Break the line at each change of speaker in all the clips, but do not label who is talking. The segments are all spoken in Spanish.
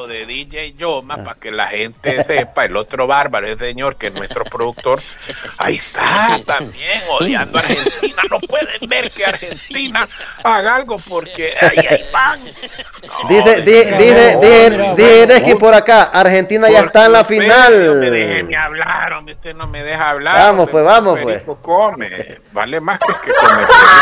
lo de DJ Yoma para que la gente sepa, el otro bárbaro, el señor que es nuestro productor, ahí está también odiando a Argentina. No pueden ver que Argentina haga algo porque ahí van. No,
dice que por acá, Argentina ya está en la final.
No me deje ni hablar, hombre, usted no me deja hablar.
Vamos pues, vamos pues.
Come, vale más que come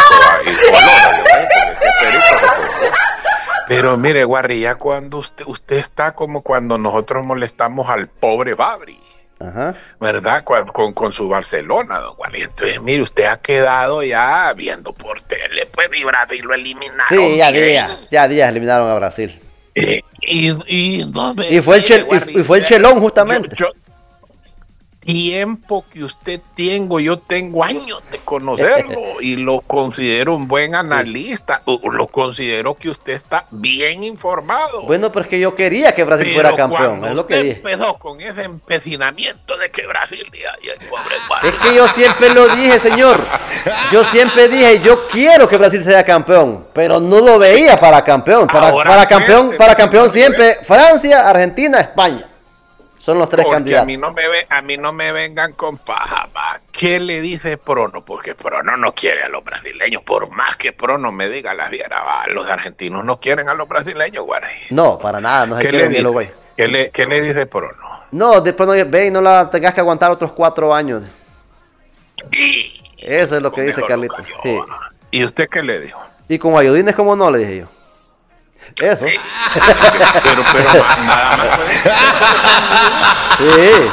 perico. Pero mire, Guarri, ya cuando usted está como cuando nosotros molestamos al pobre Fabri.
Ajá.
¿Verdad? Con su Barcelona, don Juan. Entonces, mire, usted ha quedado ya viendo por tele, pues, y Brasil lo eliminaron.
Sí, ya días eliminaron a Brasil.
Y
fue el Chelón, justamente.
Tiempo que usted yo tengo años de conocerlo y lo considero un buen analista, lo considero que usted está bien informado.
Bueno, pero es que yo quería que Brasil fuera campeón, es lo que dije.
Empezó con ese empecinamiento de que Brasil y el pobre
Brasil. Es que yo siempre lo dije, señor. Yo siempre dije, yo quiero que Brasil sea campeón, pero no lo veía para campeón. Para campeón siempre Francia, Argentina, España. Son los tres candidatos.
A mí no me vengan con paja, va. ¿Qué le dice Prono? Porque Prono no quiere a los brasileños. Por más que Prono me diga la viera, va. Los argentinos no quieren a los brasileños, güey.
No, para nada, no se quieren ni los güey.
¿Qué le dice Prono?
No, de Prono ve y no la tengas que aguantar otros 4 años. Eso es lo que dice Carlito. Sí.
¿Y usted qué le dijo?
Y con ayudines, como no, le dije yo. Eso.
Pero nada más puede ser.
Sí.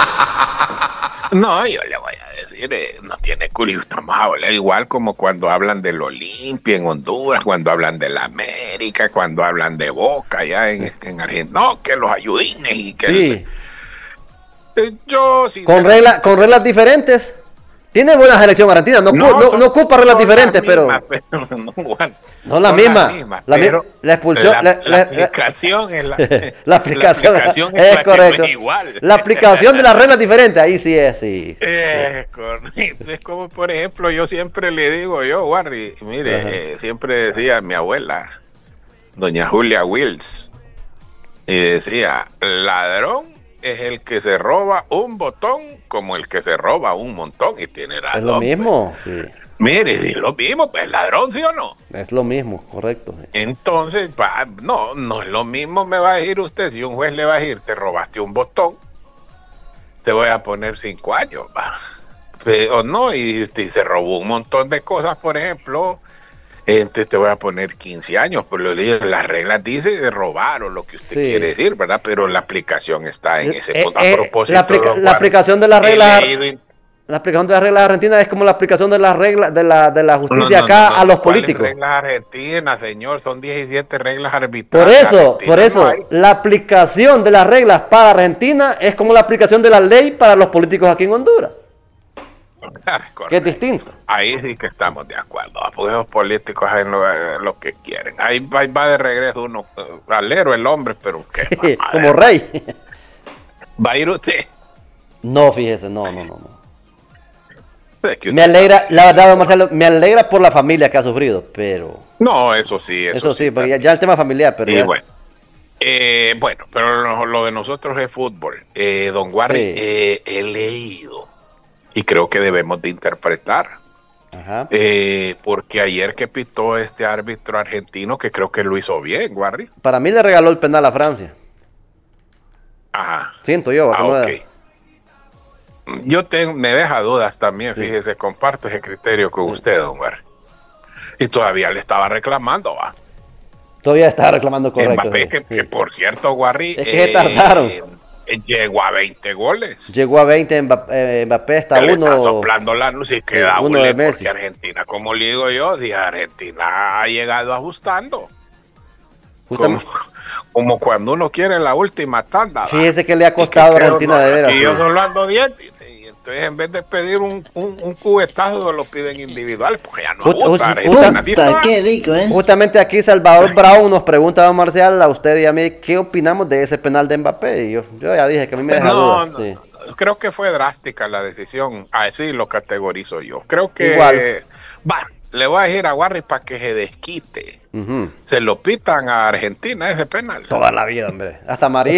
No, yo le voy a decir, no tiene curiosidad. Estamos a hablar igual como cuando hablan del Olimpia en Honduras, cuando hablan de la América, cuando hablan de Boca allá en Argentina. No, que los ayudines y que.
Sí.
Yo
con reglas diferentes. Tiene buena selección Argentina, no ocupa reglas diferentes, pero no la misma. La expulsión,
la aplicación es
la aplicación es correcto.
Igual.
La aplicación de las reglas diferentes, ahí sí es, sí.
Es correcto. Es como, por ejemplo, yo siempre le digo Warry, mire, siempre decía mi abuela, doña Julia Wills, y decía, ladrón es el que se roba un botón como el que se roba un montón, y tiene razón.
Es lo mismo, sí.
Mire, es lo mismo, pues ladrón, ¿sí o no?
Es lo mismo, correcto.
Entonces, no es lo mismo, me va a decir usted, si un juez le va a decir, te robaste un botón, te voy a poner 5 años, va. O no, y se robó un montón de cosas, por ejemplo, entonces te voy a poner 15 años, por las reglas dice de robar o lo que usted quiere decir, ¿verdad? Pero la aplicación está en ese punto. A propósito,
la aplicación de las reglas, la aplicación de las reglas argentinas es como la aplicación de las reglas de la justicia a los políticos.
Reglas argentinas, señor, son 17 reglas arbitrarias.
Por eso, la aplicación de las reglas para Argentina es como la aplicación de la ley para los políticos aquí en Honduras. Que es distinto.
Ahí sí que estamos de acuerdo, porque esos políticos hacen lo que quieren. Ahí va de regreso uno, alero el hombre, pero qué
como rey.
¿Va a ir usted?
No, fíjese, no. Me alegra, la verdad, Marcelo, me alegra por la familia que ha sufrido, pero...
No, eso sí,
porque ya el tema familiar, pero ya...
Bueno, pero lo de nosotros es fútbol. Don Warry, he leído y creo que debemos de interpretar.
Ajá.
Porque ayer que pitó este árbitro argentino, que creo que lo hizo bien, Warry.
Para mí le regaló el penal a Francia.
Ajá.
Siento yo.
Okay. Me deja dudas también, fíjese, comparto ese criterio con usted, don Warry. Y todavía le estaba reclamando, va.
Todavía estaba reclamando, correcto.
Mbappé, que por cierto, Warry...
Es que se tardaron.
Llegó a 20 goles.
Llegó a 20, Mbappé está
uno.
Está
soplando la luz y queda
uno de Messi.
Porque Argentina, como le digo yo, si Argentina ha llegado ajustando. Como cuando uno quiere la última tanda.
Fíjese que le ha costado a Argentina de veras.
Y yo solo ando 10. Y entonces en vez de pedir un cubetazo, lo piden individual, porque ya no gusta.
Qué rico, ¿eh? Justamente aquí Salvador Brown nos pregunta, don Marcial, a usted y a mí, ¿qué opinamos de ese penal de Mbappé? Y yo ya dije que a mí me deja dudas. Sí.
Creo que fue drástica la decisión, así lo categorizo yo. Creo que...
Igual.
Le voy a decir a Warry para que se desquite. Se lo pitan a Argentina ese penal.
Toda la vida, hombre. Hasta María.